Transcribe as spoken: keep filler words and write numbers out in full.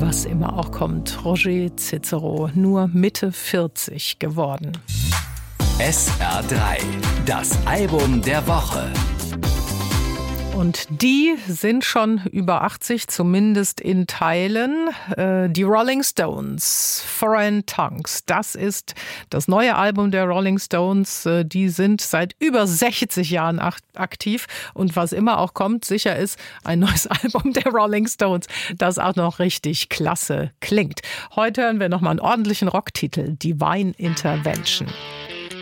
was immer auch kommt. Roger Cicero, nur Mitte vierzig geworden. S R drei, das Album der Woche. Und die sind schon über achtzig, zumindest in Teilen. Die Rolling Stones, Foreign Tongues, das ist das neue Album der Rolling Stones. Die sind seit über sechzig Jahren aktiv. Und was immer auch kommt, sicher ist ein neues Album der Rolling Stones, das auch noch richtig klasse klingt. Heute hören wir nochmal einen ordentlichen Rocktitel, Divine Intervention.